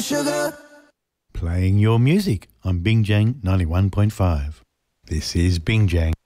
sugar. Playing your music on Bingjang 91.5. This is Bingjang.